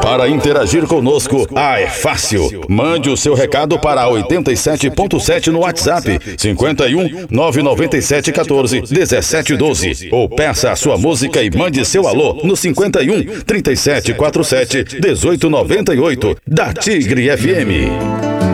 Para interagir conosco, é fácil. Mande o seu recado para 87.7 no WhatsApp, 51 997 14 17 12. Ou peça a sua música e mande seu alô no 51 37 47 18 98 da Tigre FM.